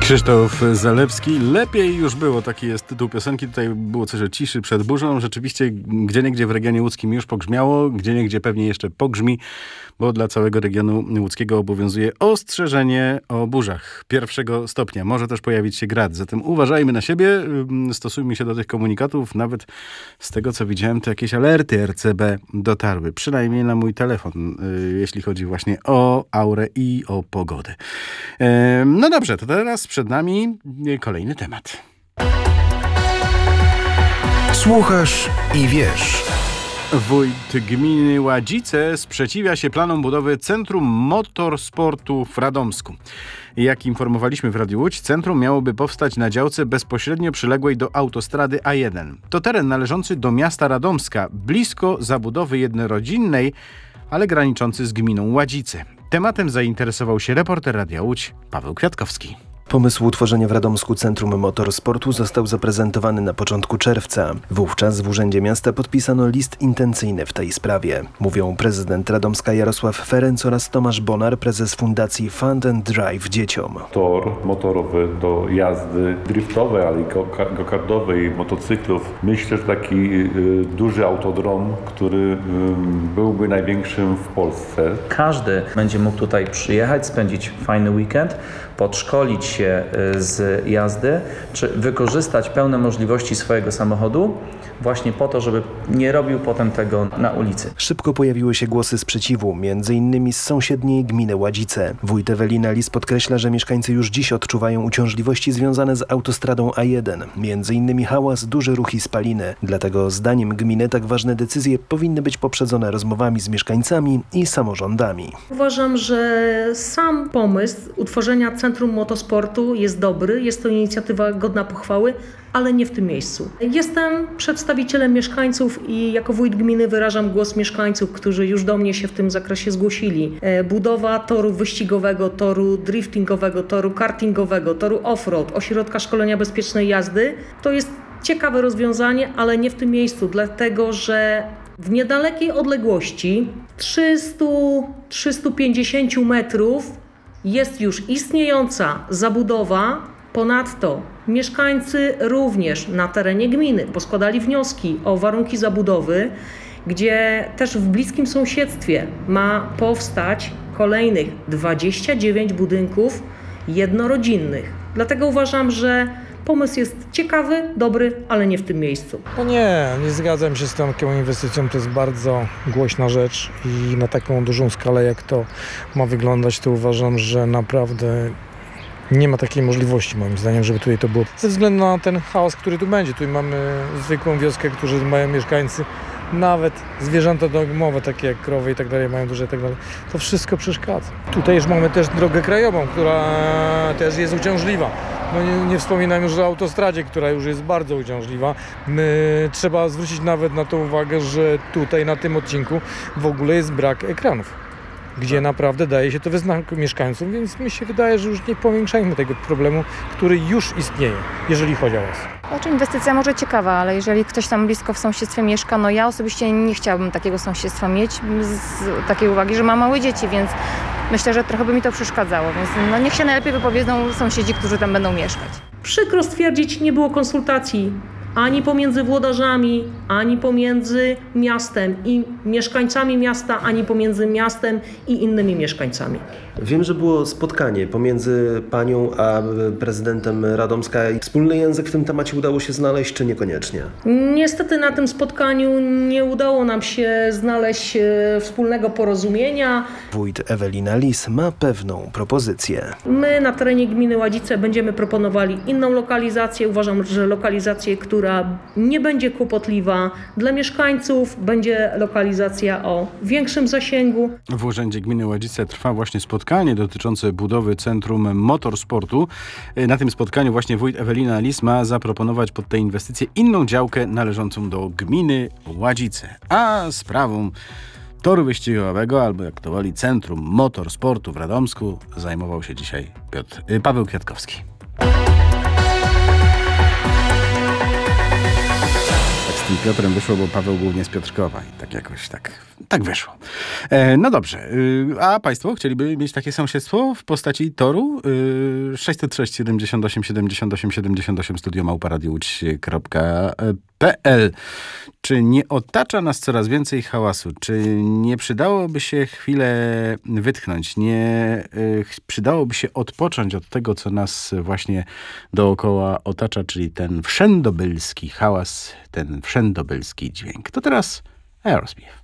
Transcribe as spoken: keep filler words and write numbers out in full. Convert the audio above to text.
Krzysztof Zalewski. Lepiej już było, taki jest tytuł piosenki. Tutaj było coś o ciszy przed burzą. Rzeczywiście gdzieniegdzie w regionie łódzkim już pogrzmiało, gdzieniegdzie pewnie jeszcze pogrzmi, bo dla całego regionu łódzkiego obowiązuje ostrzeżenie o burzach pierwszego stopnia. Może też pojawić się grad, zatem uważajmy na siebie, stosujmy się do tych komunikatów. Nawet z tego, co widziałem, to jakieś alerty R C B dotarły. Przynajmniej na mój telefon, jeśli chodzi właśnie o aurę i o pogodę. No dobrze, to teraz przed nami kolejny temat. Słuchasz i wiesz. Wójt gminy Ładzice sprzeciwia się planom budowy Centrum Motorsportu w Radomsku. Jak informowaliśmy w Radiu Łódź, centrum miałoby powstać na działce bezpośrednio przyległej do autostrady A jeden. To teren należący do miasta Radomska, blisko zabudowy jednorodzinnej, ale graniczący z gminą Ładzice. Tematem zainteresował się reporter Radia Łódź Paweł Kwiatkowski. Pomysł utworzenia w Radomsku Centrum Motorsportu został zaprezentowany na początku czerwca. Wówczas w Urzędzie Miasta podpisano list intencyjny w tej sprawie. Mówią prezydent Radomska Jarosław Ferenc oraz Tomasz Bonar, prezes Fundacji Fund and Drive Dzieciom. Tor motorowy do jazdy driftowej, ale i go-kartowej i motocyklów. Myślę, że taki y, duży autodrom, który y, byłby największym w Polsce. Każdy będzie mógł tutaj przyjechać, spędzić fajny weekend, podszkolić się z jazdy, czy wykorzystać pełne możliwości swojego samochodu właśnie po to, żeby nie robił potem tego na ulicy. Szybko pojawiły się głosy sprzeciwu, między innymi z sąsiedniej gminy Ładzice. Wójt Ewelina Lis podkreśla, że mieszkańcy już dziś odczuwają uciążliwości związane z autostradą A jeden, między innymi hałas, duży ruch i spaliny. Dlatego zdaniem gminy tak ważne decyzje powinny być poprzedzone rozmowami z mieszkańcami i samorządami. Uważam, że sam pomysł utworzenia Centrum Motorsportu jest dobry, jest to inicjatywa godna pochwały, ale nie w tym miejscu. Jestem przedstawicielem mieszkańców i jako wójt gminy wyrażam głos mieszkańców, którzy już do mnie się w tym zakresie zgłosili. Budowa toru wyścigowego, toru driftingowego, toru kartingowego, toru off-road, ośrodka szkolenia bezpiecznej jazdy to jest ciekawe rozwiązanie, ale nie w tym miejscu, dlatego że w niedalekiej odległości trzysta do trzystu pięćdziesięciu metrów jest już istniejąca zabudowa. Ponadto mieszkańcy również na terenie gminy poskładali wnioski o warunki zabudowy, gdzie też w bliskim sąsiedztwie ma powstać kolejnych dwadzieścia dziewięć budynków jednorodzinnych. Dlatego uważam, że pomysł jest ciekawy, dobry, ale nie w tym miejscu. No nie, nie zgadzam się z taką inwestycją. To jest bardzo głośna rzecz i na taką dużą skalę, jak to ma wyglądać, to uważam, że naprawdę nie ma takiej możliwości, moim zdaniem, żeby tutaj to było. Ze względu na ten chaos, który tu będzie. Tu mamy zwykłą wioskę, którzy mają mieszkańcy, nawet zwierzęta domowe, takie jak krowy i tak dalej, mają duże i tak dalej. To wszystko przeszkadza. Tutaj już mamy też drogę krajową, która też jest uciążliwa. No nie, nie wspominam już o autostradzie, która już jest bardzo uciążliwa. My, trzeba zwrócić nawet na to uwagę, że tutaj na tym odcinku w ogóle jest brak ekranów, gdzie naprawdę daje się to we znak mieszkańcom, więc mi się wydaje, że już nie powiększajmy tego problemu, który już istnieje, jeżeli chodzi o nas. Znaczy inwestycja może ciekawa, ale jeżeli ktoś tam blisko w sąsiedztwie mieszka, no ja osobiście nie chciałabym takiego sąsiedztwa mieć z takiej uwagi, że mam małe dzieci, więc myślę, że trochę by mi to przeszkadzało, więc no niech się najlepiej wypowiedzą sąsiedzi, którzy tam będą mieszkać. Przykro stwierdzić, nie było konsultacji ani pomiędzy włodarzami, ani pomiędzy miastem i mieszkańcami miasta, ani pomiędzy miastem i innymi mieszkańcami. Wiem, że było spotkanie pomiędzy panią a prezydentem Radomska. Wspólny język w tym temacie udało się znaleźć, czy niekoniecznie? Niestety na tym spotkaniu nie udało nam się znaleźć wspólnego porozumienia. Wójt Ewelina Lis ma pewną propozycję. My na terenie gminy Ładzice będziemy proponowali inną lokalizację. Uważam, że lokalizację, która nie będzie kłopotliwa dla mieszkańców, będzie lokalizacja o większym zasięgu. W Urzędzie Gminy Ładzice trwa właśnie spotkanie dotyczące budowy Centrum Motorsportu. Na tym spotkaniu właśnie wójt Ewelina Lis ma zaproponować pod tę inwestycję inną działkę należącą do gminy Ładzice. A sprawą toru wyścigowego, albo jak to woli Centrum Motorsportu w Radomsku, zajmował się dzisiaj Piotr, Paweł Kwiatkowski. tym Piotrem wyszło, bo Paweł głównie z Piotrkowa i tak jakoś tak, tak wyszło. E, no dobrze, y, a państwo chcieliby mieć takie sąsiedztwo w postaci toru? Y, sześćset sześć siedemdziesiąt osiem siedemdziesiąt osiem siedemdziesiąt osiem studio małpa radio łódź kropka p l. Czy nie otacza nas coraz więcej hałasu? Czy nie przydałoby się chwilę wytchnąć? Nie y, przydałoby się odpocząć od tego, co nas właśnie dookoła otacza, czyli ten wszędobylski hałas, ten wszędobylski dźwięk? To teraz Aerosmith.